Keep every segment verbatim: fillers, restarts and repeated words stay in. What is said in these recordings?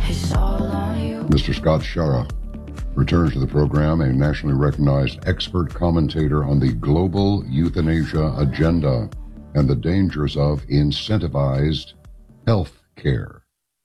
Mister Scott Schara returns to the program, a nationally recognized expert commentator on the global euthanasia agenda and the dangers of incentivized health care.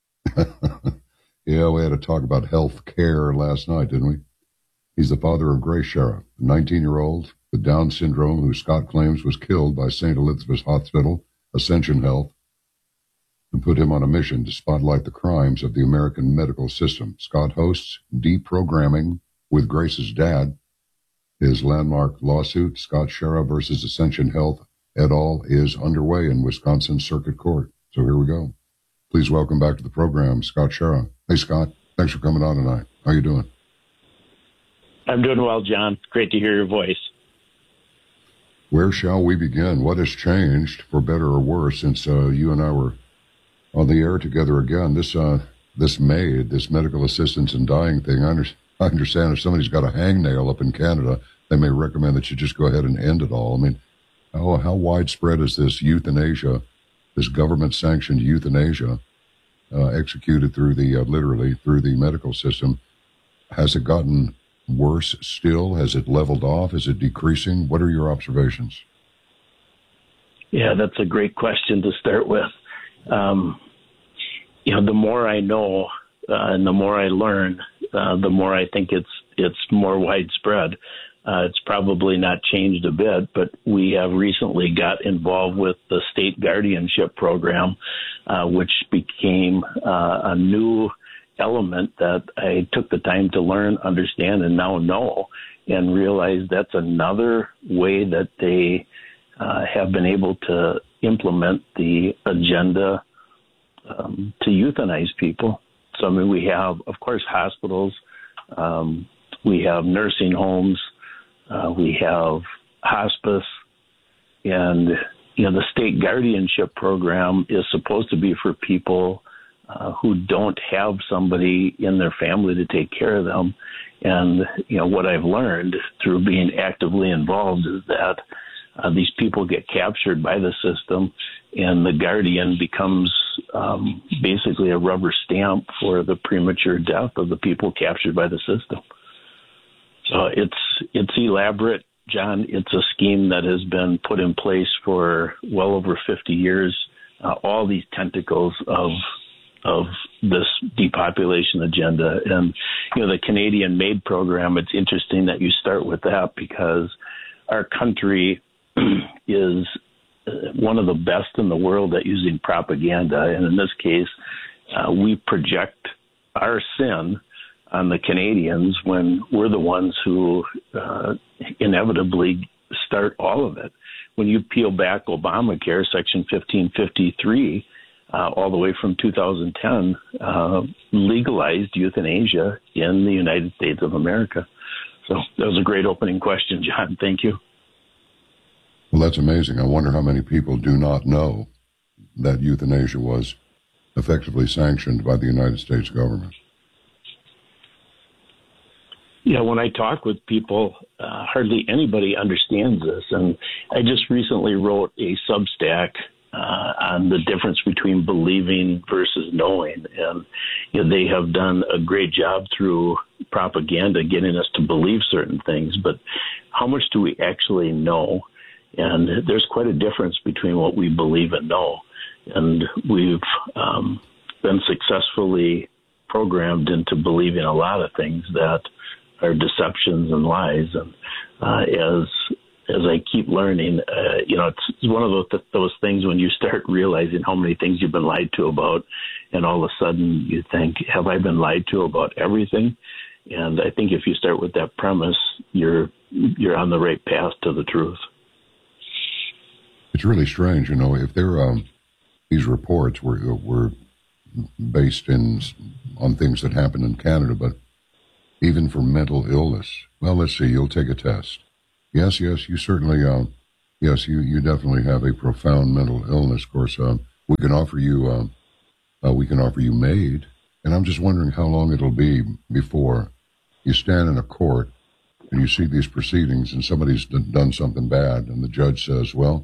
Yeah, we had to talk about health care last night, didn't we? He's the father of Grace Schara, a nineteen-year-old with Down syndrome who Scott claims was killed by Saint Elizabeth's Hospital, Ascension Health, and put him on a mission to spotlight the crimes of the American medical system. Scott hosts Deprogramming with Grace's Dad. His landmark lawsuit, Scott Schara versus Ascension Health et al., is underway in Wisconsin Circuit Court. So here we go. Please welcome back to the program, Scott Schara. Hey, Scott. Thanks for coming on tonight. How you doing? I'm doing well, John. Great to hear your voice. Where shall we begin? What has changed, for better or worse, since uh, you and I were on the air together again? This uh, this MAID, this medical assistance in dying thing, I, under, I understand if somebody's got a hangnail up in Canada, they may recommend that you just go ahead and end it all. I mean, how, how widespread is this euthanasia, this government-sanctioned euthanasia, uh, executed through the, uh, literally, through the medical system? Has it gotten worse still? Has it leveled off? Is it decreasing? What are your observations? Yeah, that's a great question to start with. Um, you know, the more I know uh, and the more I learn, uh, the more I think it's it's more widespread. Uh, it's probably not changed a bit, but we have recently got involved with the state guardianship program, uh, which became uh, a new element that I took the time to learn, understand, and now know, and realize that's another way that they uh, have been able to implement the agenda um, to euthanize people. So, I mean, we have, of course, hospitals, um, we have nursing homes, uh, we have hospice, and, you know, the state guardianship program is supposed to be for people uh, who don't have somebody in their family to take care of them. And, you know, what I've learned through being actively involved is that Uh, these people get captured by the system, and the guardian becomes um, basically a rubber stamp for the premature death of the people captured by the system. So it's it's elaborate, John. It's a scheme that has been put in place for well over fifty years. Uh, all these tentacles of of this depopulation agenda, and you know the Canadian MAID program. It's interesting that you start with that because our country is one of the best in the world at using propaganda. And in this case, uh, we project our sin on the Canadians when we're the ones who uh, inevitably start all of it. When you peel back Obamacare, Section fifteen fifty-three, uh, all the way from two thousand ten, uh, legalized euthanasia in the United States of America. So that was a great opening question, John. Thank you. Well, that's amazing. I wonder how many people do not know that euthanasia was effectively sanctioned by the United States government. Yeah, when I talk with people, uh, hardly anybody understands this. And I just recently wrote a Substack uh, on the difference between believing versus knowing. And you know, they have done a great job through propaganda getting us to believe certain things. But how much do we actually know? And there's quite a difference between what we believe and know. And we've um, been successfully programmed into believing a lot of things that are deceptions and lies. And uh, as as I keep learning, uh, you know, it's, it's one of those, those things when you start realizing how many things you've been lied to about, and all of a sudden you think, have I been lied to about everything? And I think if you start with that premise, you're you're on the right path to the truth. It's really strange, you know, if they're, um, these reports were were based in on things that happened in Canada, but even for mental illness, well, let's see, you'll take a test. Yes, yes, you certainly, um, yes, you, you definitely have a profound mental illness. Of course, um, we can offer you, um, uh, we can offer you MAID, and I'm just wondering how long it'll be before you stand in a court and you see these proceedings and somebody's d- done something bad, and the judge says, well,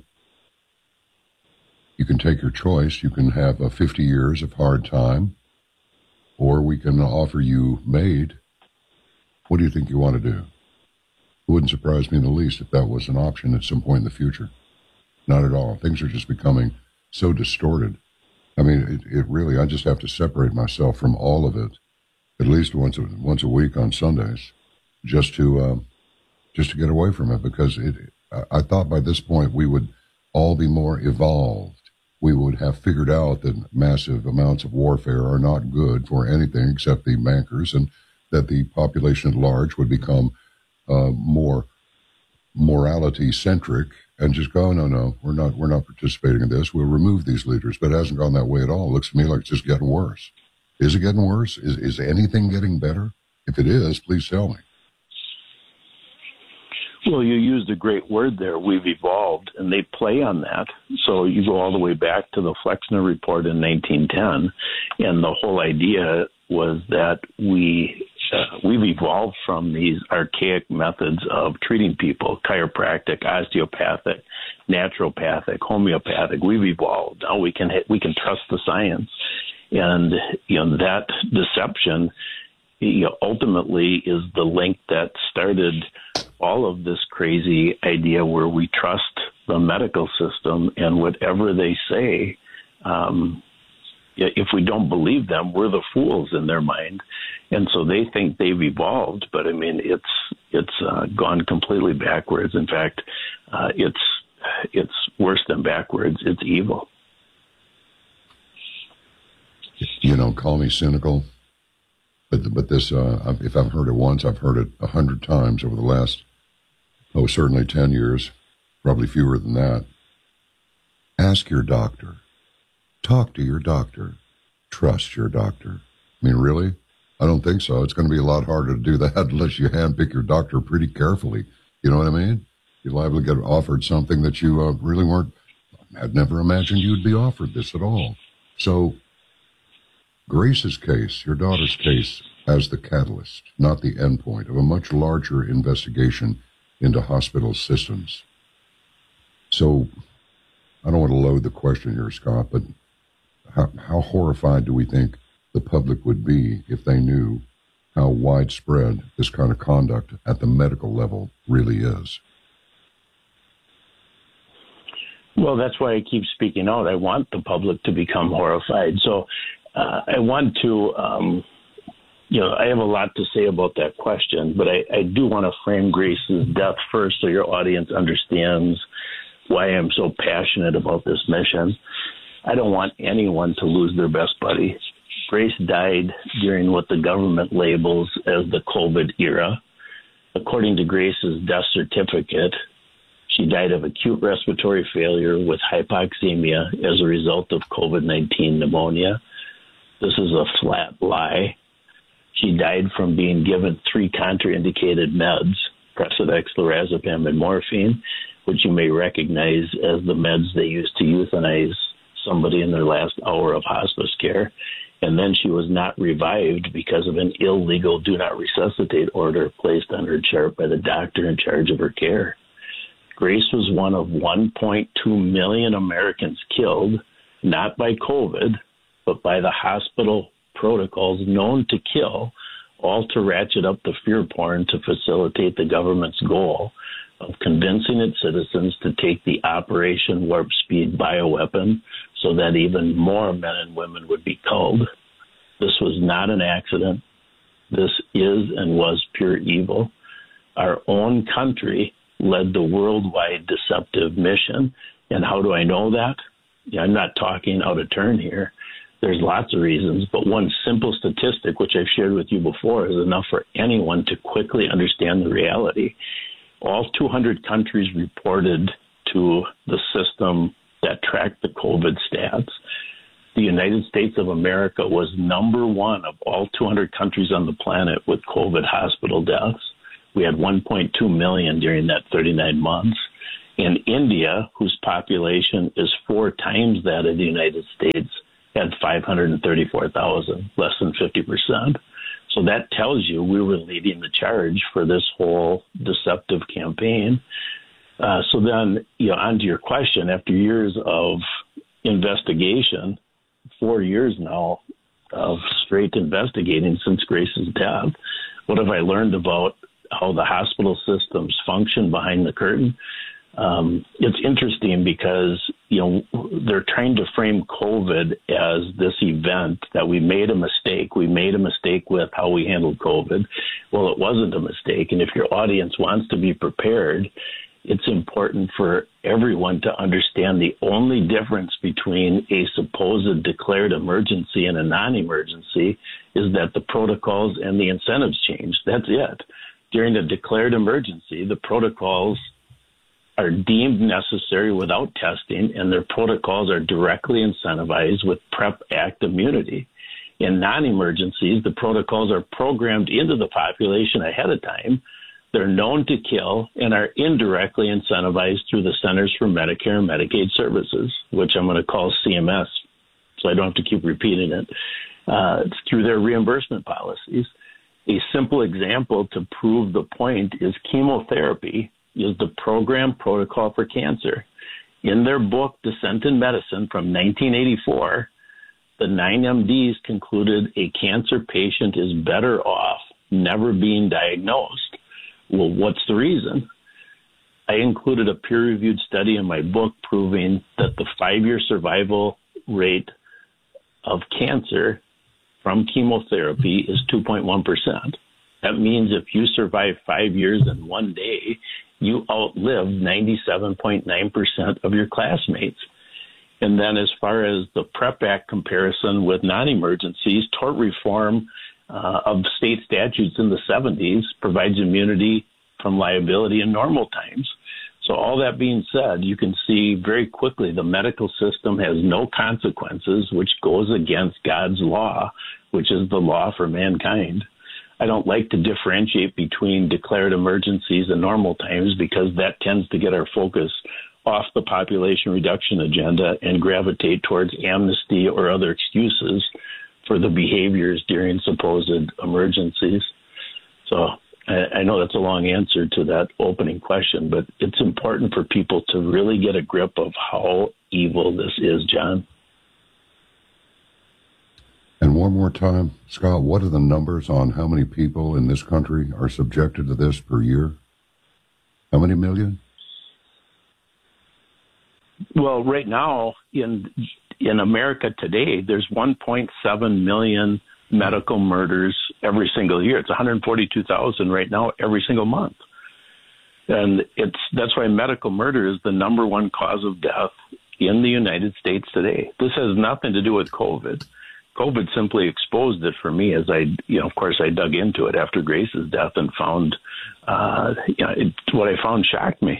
you can take your choice. You can have uh, fifty years of hard time, or we can offer you MAID. What do you think you want to do? It wouldn't surprise me in the least if that was an option at some point in the future. Not at all. Things are just becoming so distorted. I mean, it, it really, I just have to separate myself from all of it, at least once a, once a week on Sundays, just to uh, just to get away from it, because it. I, I thought by this point we would all be more evolved. We would have figured out that massive amounts of warfare are not good for anything except the bankers, and that the population at large would become uh, more morality-centric and just go, no, no, we're not we're not participating in this. We'll remove these leaders. But it hasn't gone that way at all. It looks to me like it's just getting worse. Is it getting worse? Is, is anything getting better? If it is, please tell me. Well, you used a great word there. We've evolved, and they play on that. So you go all the way back to the Flexner Report in nineteen ten, and the whole idea was that we uh, we've evolved from these archaic methods of treating people: chiropractic, osteopathic, naturopathic, homeopathic. We've evolved. Now we can hit, we can trust the science, and you know that deception, you know, ultimately is the link that started all of this crazy idea where we trust the medical system, and whatever they say, um, if we don't believe them, we're the fools in their mind. And so they think they've evolved, but I mean, it's it's uh, gone completely backwards. In fact, uh, it's it's worse than backwards. It's evil. You know, call me cynical, but but this, uh, if I've heard it once, I've heard it a hundred times over the last, oh, certainly ten years, probably fewer than that. Ask your doctor. Talk to your doctor. Trust your doctor. I mean, really? I don't think so. It's going to be a lot harder to do that unless you handpick your doctor pretty carefully. You know what I mean? You're liable to get offered something that you uh, really weren't, had never imagined you'd be offered this at all. So Grace's case, your daughter's case, as the catalyst, not the endpoint of a much larger investigation into hospital systems. So I don't want to load the question here, Scott, but how, how horrified do we think the public would be if they knew how widespread this kind of conduct at the medical level really is? Well, that's why I keep speaking out. I want the public to become horrified. So uh, I want to, um, you know, I have a lot to say about that question, but I, I do want to frame Grace's death first so your audience understands why I'm so passionate about this mission. I don't want anyone to lose their best buddy. Grace died during what the government labels as the COVID era. According to Grace's death certificate, she died of acute respiratory failure with hypoxemia as a result of COVID nineteen pneumonia. This is a flat lie. She died from being given three contraindicated meds, Precedex, lorazepam, and morphine, which you may recognize as the meds they use to euthanize somebody in their last hour of hospice care. And then she was not revived because of an illegal do not resuscitate order placed on her chart by the doctor in charge of her care. Grace was one of one point two million Americans killed, not by COVID, but by the hospital protocols known to kill, all to ratchet up the fear porn to facilitate the government's goal of convincing its citizens to take the Operation Warp Speed bioweapon so that even more men and women would be culled. This was not an accident. This is and was pure evil. Our own country led the worldwide deceptive mission. And how do I know that? Yeah, I'm not talking out of turn here. There's lots of reasons, but one simple statistic, which I've shared with you before, is enough for anyone to quickly understand the reality. All two hundred countries reported to the system that tracked the COVID stats. The United States of America was number one of all two hundred countries on the planet with COVID hospital deaths. We had one point two million during that thirty-nine months. In India, whose population is four times that of the United States, had five hundred thirty-four thousand, less than fifty percent. So that tells you we were leading the charge for this whole deceptive campaign. Uh, so then, you know, on to your question, after years of investigation, four years now, of straight investigating since Grace's death. What have I learned about how the hospital systems function behind the curtain? Um, it's interesting because, you know, they're trying to frame COVID as this event that we made a mistake. We made a mistake with how we handled COVID. Well, it wasn't a mistake. And if your audience wants to be prepared, it's important for everyone to understand the only difference between a supposed declared emergency and a non-emergency is that the protocols and the incentives change. That's it. During a declared emergency, the protocols are deemed necessary without testing, and their protocols are directly incentivized with PrEP Act immunity. In non-emergencies, the protocols are programmed into the population ahead of time. They're known to kill and are indirectly incentivized through the Centers for Medicare and Medicaid Services, which I'm going to call C M S, so I don't have to keep repeating it. Uh, it's through their reimbursement policies. A simple example to prove the point is chemotherapy is the program protocol for cancer. In their book, Descent in Medicine from nineteen eighty-four, the nine M Ds concluded a cancer patient is better off never being diagnosed. Well, what's the reason? I included a peer-reviewed study in my book proving that the five-year survival rate of cancer from chemotherapy is two point one percent. That means if you survive five years and one day, you outlive ninety-seven point nine percent of your classmates. And then as far as the PrEP Act comparison with non-emergencies, tort reform uh, of state statutes in the seventies provides immunity from liability in normal times. So all that being said, you can see very quickly the medical system has no consequences, which goes against God's law, which is the law for mankind. I don't like to differentiate between declared emergencies and normal times because that tends to get our focus off the population reduction agenda and gravitate towards amnesty or other excuses for the behaviors during supposed emergencies. So I, I know that's a long answer to that opening question, but it's important for people to really get a grip of how evil this is, John. And one more time, Scott, what are the numbers on how many people in this country are subjected to this per year? How many million? Well, right now in in America today, there's one point seven million medical murders every single year. It's one hundred forty-two thousand right now every single month. And it's that's why medical murder is the number one cause of death in the United States today. This has nothing to do with COVID. COVID simply exposed it for me as I, you know, of course, I dug into it after Grace's death and found, uh, you know, it, what I found shocked me.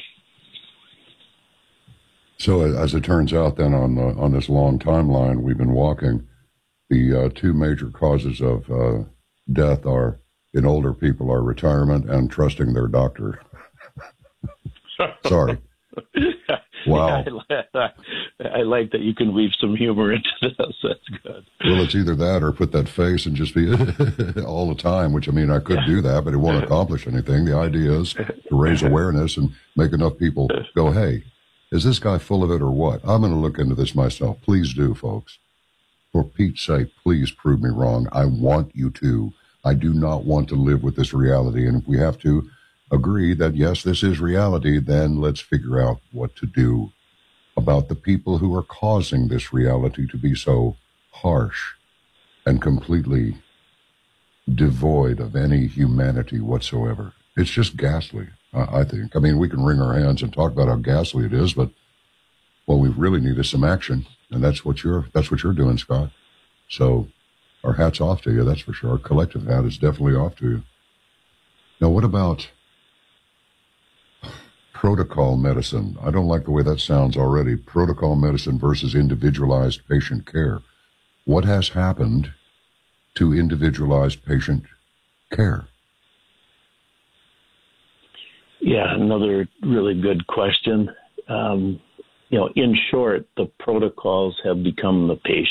So as it turns out then on the, on this long timeline we've been walking, the uh, two major causes of uh, death are in older people are retirement and trusting their doctor. Sorry. Wow. Yeah, I, I like that you can weave some humor into this. That's good. Well, it's either that or put that face and just be all the time, which, I mean, I could do that, but it won't accomplish anything. The idea is to raise awareness and make enough people go, hey, is this guy full of it or what? I'm going to look into this myself. Please do, folks. For Pete's sake, please prove me wrong. I want you to. I do not want to live with this reality. And if we have to agree that, yes, this is reality, then let's figure out what to do about the people who are causing this reality to be so harsh and completely devoid of any humanity whatsoever. It's just ghastly, I think. I mean, we can wring our hands and talk about how ghastly it is, but what we really need is some action, and that's what you're that's what you're doing, Scott. So our hat's off to you, that's for sure. Our collective hat is definitely off to you. Now, what about protocol medicine? I don't like the way that sounds already. Protocol medicine versus individualized patient care. What has happened to individualized patient care? Yeah, another really good question. Um, you know, in short, the protocols have become the patient.